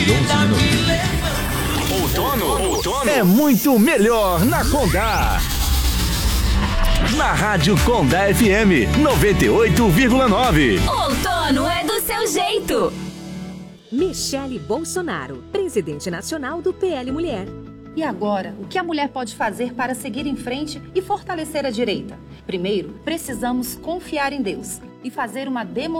Outono é muito melhor na Condá. Na Rádio Condá FM 98,9. Outono é do seu jeito. Michele Bolsonaro, presidente nacional do PL Mulher. E agora, o que a mulher pode fazer para seguir em frente e fortalecer a direita? Primeiro, precisamos confiar em Deus e fazer uma demonstração